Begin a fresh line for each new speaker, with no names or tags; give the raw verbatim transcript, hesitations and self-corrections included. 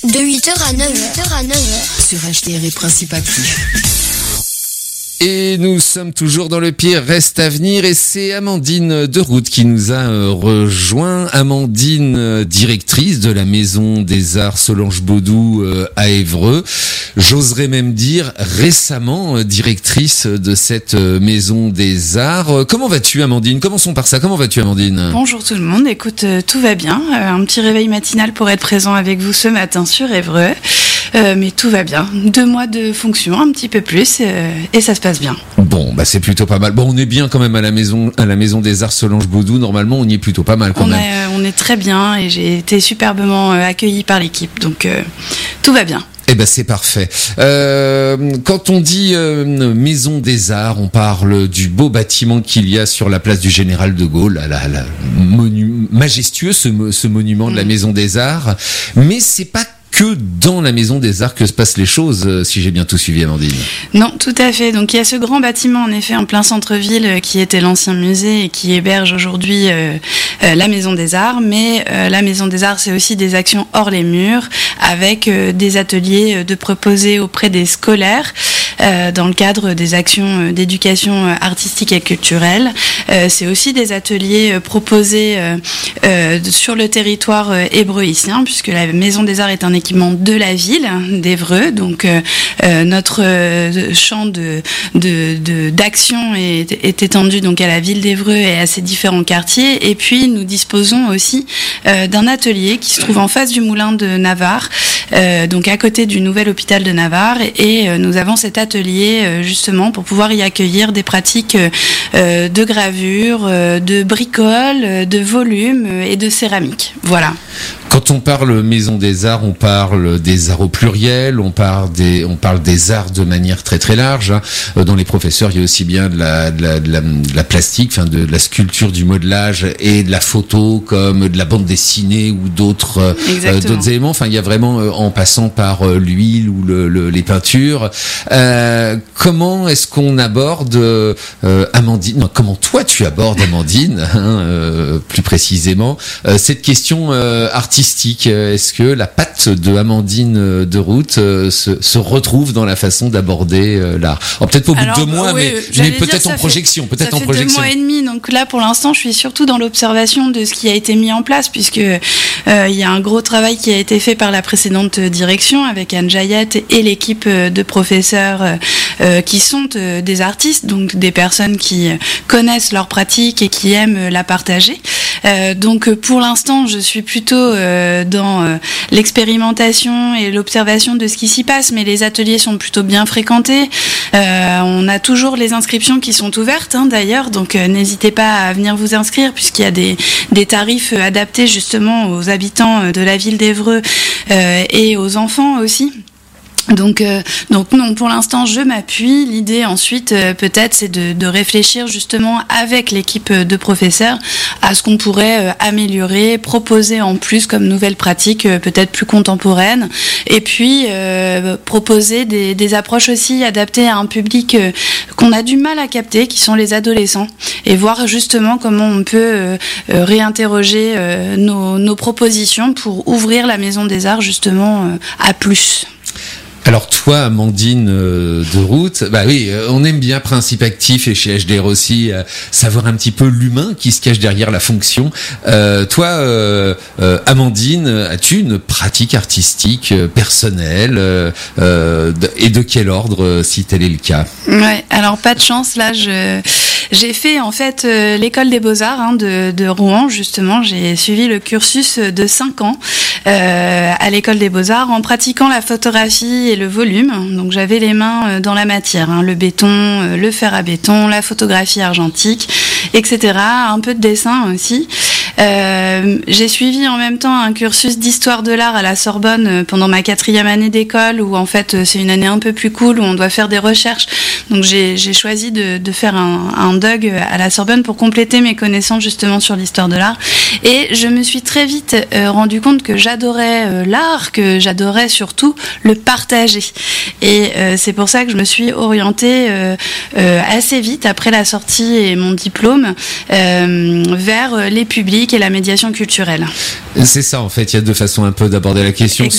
De huit heures à neuf heures.
Sur H T R et Principe Actif.
Et nous sommes toujours dans le pire reste à venir et c'est Amandine Deroute qui nous a euh, rejoint. Amandine, euh, directrice de la Maison des Arts Solange Baudou euh, à Évreux. J'oserais même dire récemment euh, directrice de cette euh, Maison des Arts. Euh, comment vas-tu Amandine ? Commençons par ça. Comment vas-tu Amandine ?
Bonjour tout le monde. Écoute, euh, tout va bien. Euh, un petit réveil matinal pour être présent avec vous ce matin sur Évreux. Euh, mais tout va bien. Deux mois de fonction, un petit peu plus, euh, et ça se passe bien.
Bon, bah c'est plutôt pas mal. Bon, on est bien quand même à la maison, à la Maison des Arts Solange Baudou. Normalement, on y est plutôt pas mal quand
on
même.
Est, euh, on est très bien et j'ai été superbement euh, accueillie par l'équipe, donc euh, tout va bien.
Eh ben c'est parfait. Euh, quand on dit euh, Maison des Arts, on parle du beau bâtiment qu'il y a sur la place du Général de Gaulle, la, la, la monu- majestueux ce, ce monument de la Maison des Arts. Mais c'est pas que dans la Maison des Arts que se passent les choses, si j'ai bien tout suivi, Amandine.
Non, tout à fait. Donc il y a ce grand bâtiment, en effet, en plein centre-ville, qui était l'ancien musée et qui héberge aujourd'hui euh, euh, la Maison des Arts. Mais euh, la Maison des Arts, c'est aussi des actions hors les murs, avec euh, des ateliers de proposés auprès des scolaires, euh, dans le cadre des actions d'éducation artistique et culturelle. Euh, c'est aussi des ateliers proposés euh, euh, sur le territoire euh, évreuissien, puisque la Maison des Arts est un équipement de la ville d'Évreux, donc euh, euh, notre euh, champ de, de, de d'action est, est étendu donc à la ville d'Évreux et à ses différents quartiers. Et puis nous disposons aussi euh, d'un atelier qui se trouve en face du moulin de Navarre, euh, donc à côté du nouvel hôpital de Navarre. Et euh, nous avons cet atelier euh, justement pour pouvoir y accueillir des pratiques euh, de gravure, euh, de bricole, de volume et de céramique. Voilà.
Quand on parle Maison des Arts, on parle des arts au pluriel, on parle des, on parle des arts de manière très très large. Hein. Dans les professeurs, il y a aussi bien de la, de la, de la, de la plastique, enfin de, de la sculpture, du modelage et de la photo, comme de la bande dessinée ou d'autres, euh, d'autres éléments. Enfin, il y a vraiment, euh, en passant par euh, l'huile ou le, le, les peintures. Euh, comment est-ce qu'on aborde euh, Amandine non, comment toi tu abordes Amandine, hein, euh, plus précisément, euh, cette question euh, artistique? Est-ce que la patte de Amandine Deroute euh, se, se retrouve dans la façon d'aborder euh, l'art? Alors, peut-être pas au bout
Alors,
de deux mois,
oui,
mais, mais peut-être en projection. Peut-être
ça
en
fait
projection.
deux mois et demi, donc là pour l'instant je suis surtout dans l'observation de ce qui a été mis en place, puisque euh, il y a un gros travail qui a été fait par la précédente direction avec Anne Jaillette et l'équipe de professeurs euh, qui sont euh, des artistes, donc des personnes qui connaissent leur pratique et qui aiment la partager. Euh, donc pour l'instant je suis plutôt euh, dans euh, l'expérimentation et l'observation de ce qui s'y passe, mais les ateliers sont plutôt bien fréquentés. Euh, on a toujours les inscriptions qui sont ouvertes hein, d'ailleurs, donc euh, n'hésitez pas à venir vous inscrire, puisqu'il y a des, des tarifs adaptés justement aux habitants de la ville d'Évreux euh, et aux enfants aussi. Donc, euh, donc non, pour l'instant, je m'appuie. L'idée ensuite, euh, peut-être, c'est de, de réfléchir justement avec l'équipe de professeurs à ce qu'on pourrait euh, améliorer, proposer en plus comme nouvelle pratique, euh, peut-être plus contemporaine, et puis euh, proposer des, des approches aussi adaptées à un public euh, qu'on a du mal à capter, qui sont les adolescents, et voir justement comment on peut euh, euh, réinterroger euh, nos, nos propositions pour ouvrir la Maison des Arts justement euh, à plus.
Alors toi, Amandine euh, Deroute, bah oui, euh, on aime bien Principe Actif et chez H D R aussi euh, savoir un petit peu l'humain qui se cache derrière la fonction. Euh, toi, euh, euh, Amandine, as-tu une pratique artistique euh, personnelle euh, euh, de, et de quel ordre, euh, si tel est le cas?
Ouais, alors pas de chance là, je j'ai fait en fait euh, l'école des Beaux-Arts hein, de, de Rouen justement. J'ai suivi le cursus de cinq ans euh, à l'école des Beaux-Arts en pratiquant la photographie et le volume. Donc j'avais les mains dans la matière, hein, le béton, le fer à béton, la photographie argentique, et cetera. Un peu de dessin aussi. Euh, j'ai suivi en même temps un cursus d'histoire de l'art à la Sorbonne pendant ma quatrième année d'école, où en fait c'est une année un peu plus cool, où on doit faire des recherches. Donc j'ai, j'ai choisi de, de faire un, un D U G à la Sorbonne pour compléter mes connaissances justement sur l'histoire de l'art. Et je me suis très vite euh, rendu compte que j'adorais euh, l'art, que j'adorais surtout le partager. Et euh, c'est pour ça que je me suis orientée euh, euh, assez vite après la sortie et mon diplôme euh, vers les publics et la médiation culturelle.
C'est ça en fait, il y a deux façons un peu d'aborder la question.
Exactement.